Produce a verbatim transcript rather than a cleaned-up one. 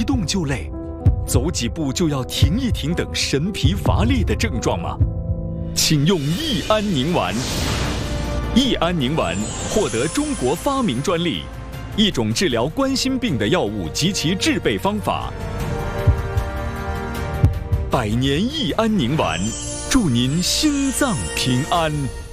一动就累，走几步就要停一停等神疲乏力的症状吗？请用益安宁丸。益安宁丸获得中国发明专利，一种治疗冠心病的药物及其制备方法。百年益安宁丸，祝您心脏平安。